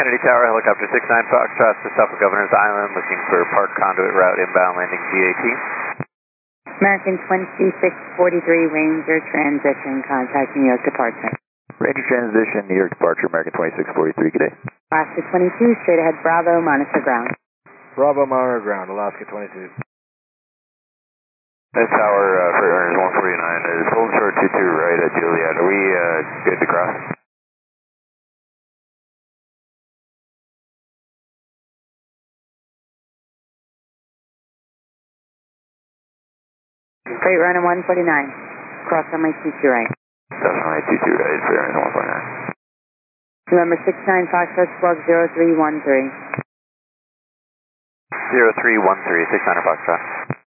Kennedy Tower, helicopter 69 Foxtrot to south of Governor's Island, looking for park conduit route inbound landing G18. American 2643, Ranger transition, contacting New York departure. Ranger transition, New York departure, American 2643, good day. Alaska 22, straight ahead Bravo, monitor ground. Bravo, monitor ground, Alaska 22. This tower, freight runners 149 is hold short 22 right at Juliet. Are we good to cross? Freight runner 149, cross on my 22 right. Definitely 22 right, freight runners 149. November 69 Foxtrot squawk 0313. 0313, 69 Foxtrot.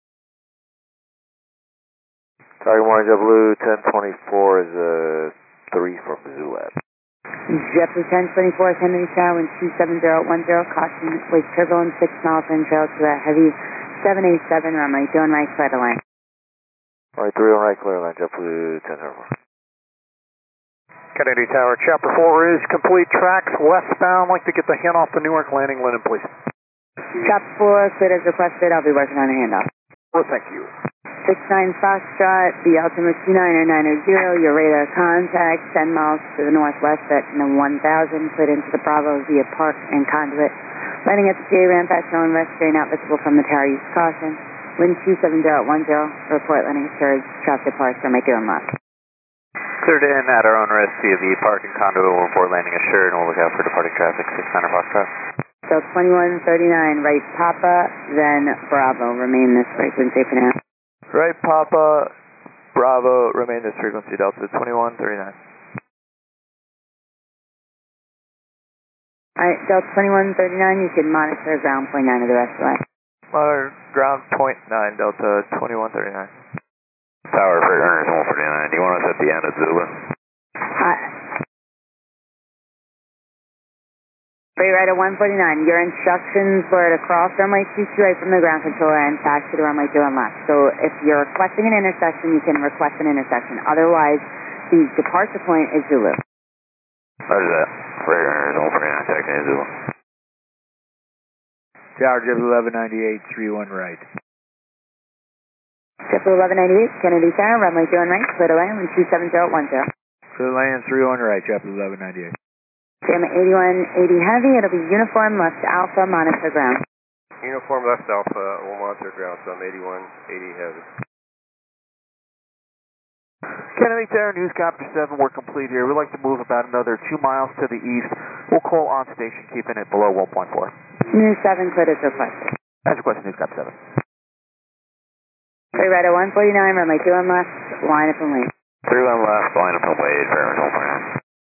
Target Morning JetBlue 1024 is a 3 from Zulab. JetBlue 1024, Kennedy Tower, wind 27010, caution, wake turbulence 6 miles in trail to a heavy 787, runway 2 right, clear to land. Alright, 3 on right, clear line, JetBlue 1024. Kennedy Tower, Chapter 4 is complete, tracks westbound, like to get the hint off the Newark landing, Lennon, please. Chapter 4, cleared as requested, I'll be working on a handoff. Well, thank you. 69 Foxtrot, the altimeter 29090, your radar contact, 10 miles to the northwest at 1000, cleared into the Bravo via park and conduit. Landing at the J ramp at known west, straight out visible from the tower, use caution. Wind 27010, report landing assured, traffic departs from my doing left. Cleared in at our own risk via the park and conduit, we'll report landing assured and we'll look out for departing traffic, 69 Foxtrot. So 2139, right Papa, then Bravo, remain this frequency for now. Right, Papa, Bravo, remain this frequency, Delta 2139. Alright, Delta 2139, you can monitor ground point 9 of the rest of the way. Monitor ground point 9, Delta 2139. Tower, freight runners 149, do you want us at the end of Zulu? Freight rider 149, your instructions were to cross runway 22 right from the ground controller and taxi to runway 2 on left. So if you're requesting an intersection, you can request an intersection. Otherwise, the departure point is Zulu. Roger that. Freight runners 149, taxi to Zulu. Tower, JetBlue 1198, 31 right. JetBlue 1198, Kennedy Tower, runway 2 on right, clear to land, wind 27010. Clear land 31 right, JetBlue 1198. Jam 8180 heavy, it'll be uniform left alpha, monitor ground. Uniform left alpha, will monitor ground, so I'm 8180 heavy. Kennedy Tower, Newscopter 7, we're complete here. We'd like to move about another 2 miles to the east. We'll call on station, keeping it below 1.4. News 7, cleared as requested. As requested, Newscopter 7. Freight rider 149, runway 2 on left, line up and wait. 3 on left, line up and wait, freight runners 149.